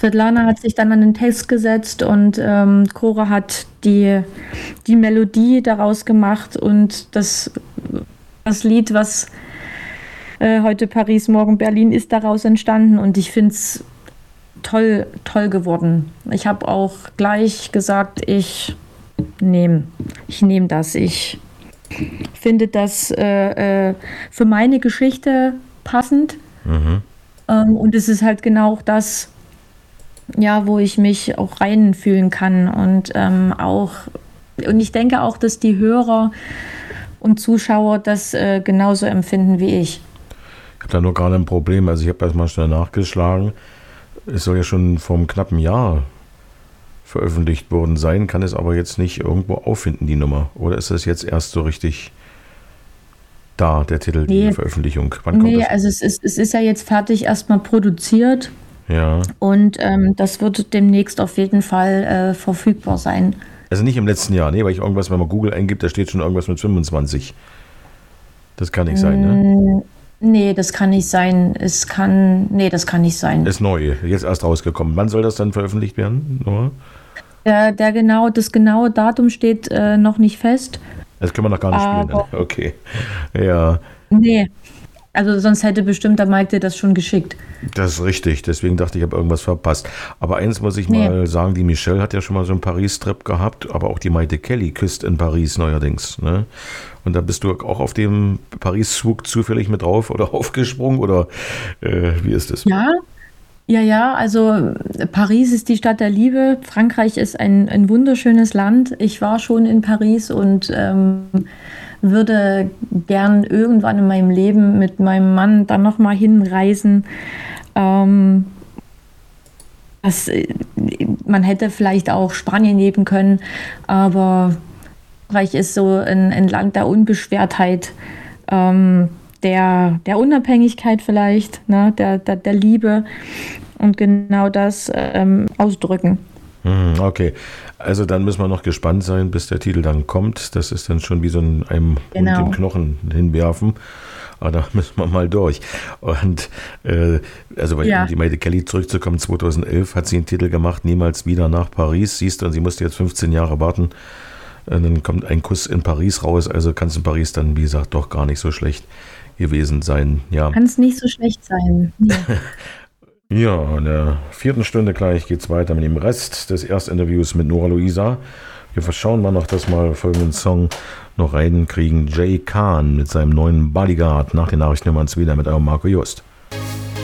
Svetlana hat sich dann an den Text gesetzt und Cora hat die Melodie daraus gemacht und das Lied, was heute Paris, morgen Berlin ist, daraus entstanden und ich finde es toll geworden. Ich habe auch gleich gesagt, ich nehme das. Ich finde das für meine Geschichte passend. Und es ist halt genau das, ja, wo ich mich auch reinfühlen kann. Und ich denke auch, dass die Hörer und Zuschauer das genauso empfinden wie ich. Ich habe da nur gerade ein Problem. Also ich habe erst mal schnell nachgeschlagen. Es soll ja schon vor einem knappen Jahr veröffentlicht worden sein, kann es aber jetzt nicht irgendwo auffinden, die Nummer. Oder ist das jetzt erst so richtig da, der Titel, die Veröffentlichung? Wann kommt das? Also es ist ja jetzt fertig erstmal produziert. Ja. Und das wird demnächst auf jeden Fall verfügbar sein. Also nicht im letzten Jahr, weil ich irgendwas, wenn man Google eingibt, da steht schon irgendwas mit 25. Das kann nicht sein, ne? Nee, das kann nicht sein. Das kann nicht sein. Ist neu, jetzt erst rausgekommen. Wann soll das dann veröffentlicht werden? Das genaue Datum steht noch nicht fest. Das können wir noch gar nicht spielen. Dann. Okay. Ja. Nee. Also sonst hätte bestimmt der Mike dir das schon geschickt. Das ist richtig, deswegen dachte ich, habe irgendwas verpasst. Aber eins muss ich mal sagen, die Michelle hat ja schon mal so einen Paris-Trip gehabt, aber auch die Maite Kelly küsst in Paris neuerdings. Ne? Und da bist du auch auf dem Paris-Zug zufällig mit drauf oder aufgesprungen oder wie ist das? Ja, also Paris ist die Stadt der Liebe. Frankreich ist ein wunderschönes Land. Ich war schon in Paris und würde gern irgendwann in meinem Leben mit meinem Mann dann nochmal hinreisen. Man hätte vielleicht auch Spanien nehmen können, aber Frankreich ist so ein Land der Unbeschwertheit, der Unabhängigkeit vielleicht, ne, der Liebe und genau das ausdrücken. Okay, also dann müssen wir noch gespannt sein, bis der Titel dann kommt. Das ist dann schon wie so einem Hund im Knochen hinwerfen. Aber da müssen wir mal durch. Und also bei die Maite Kelly zurückzukommen, 2011 hat sie einen Titel gemacht, Niemals wieder nach Paris. Siehst du, und sie musste jetzt 15 Jahre warten. Und dann kommt ein Kuss in Paris raus. Also kann es in Paris dann, wie gesagt, doch gar nicht so schlecht gewesen sein. Ja. Kann es nicht so schlecht sein. Ja. Ja, in der 4. Stunde gleich geht es weiter mit dem Rest des Erstinterviews mit Nora Luisa. Wir verschauen mal noch, dass wir folgenden Song noch reinkriegen. Jay Khan mit seinem neuen Bodyguard. Nach den Nachrichten hören wir uns wieder mit eurem Marco Just.